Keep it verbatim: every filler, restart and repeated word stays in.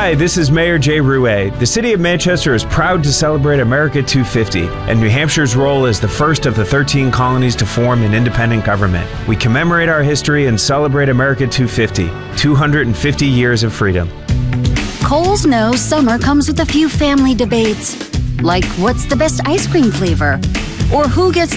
Hi, this is Mayor Jay Rouet. The City of Manchester is proud to celebrate America two fifty and New Hampshire's role as the first of the thirteen colonies to form an independent government. We commemorate our history and celebrate America two fifty, two hundred fifty years of freedom. Kohl's knows summer comes with a few family debates, like what's the best ice cream flavor, or who gets